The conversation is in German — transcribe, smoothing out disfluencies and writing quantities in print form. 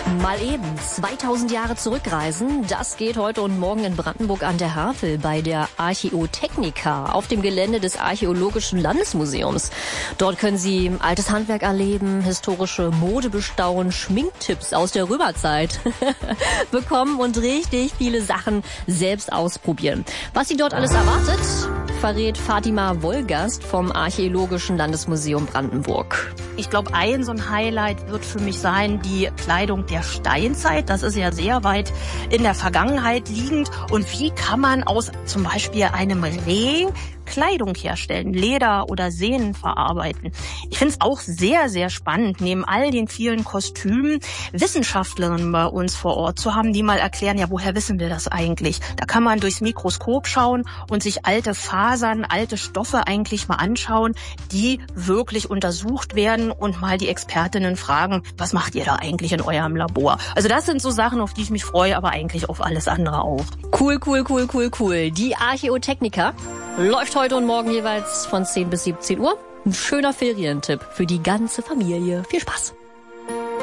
Mal eben 2000 Jahre zurückreisen, das geht heute und morgen in Brandenburg an der Havel bei der Archäotechnica auf dem Gelände des Archäologischen Landesmuseums. Dort können Sie altes Handwerk erleben, historische Mode bestaunen, Schminktipps aus der Römerzeit bekommen und richtig viele Sachen selbst ausprobieren. Was Sie dort alles erwartet, verrät Fatima Wolgast vom Archäologischen Landesmuseum Brandenburg. Ich glaube, so ein Highlight wird für mich sein, die Kleidung der Steinzeit. Das ist ja sehr weit in der Vergangenheit liegend. Und wie kann man aus zum Beispiel einem Reh Kleidung herstellen, Leder oder Sehnen verarbeiten? Ich finde es auch sehr, sehr spannend, neben all den vielen Kostümen Wissenschaftlerinnen bei uns vor Ort zu haben, die mal erklären, ja, woher wissen wir das eigentlich? Da kann man durchs Mikroskop schauen und sich alte Fasern, alte Stoffe eigentlich mal anschauen, die wirklich untersucht werden und mal die Expertinnen fragen, was macht ihr da eigentlich in eurem Labor? Also das sind so Sachen, auf die ich mich freue, aber eigentlich auf alles andere auch. Cool. Die Archäotechnica läuft heute und morgen jeweils von 10 bis 17 Uhr. Ein schöner Ferientipp für die ganze Familie. Viel Spaß!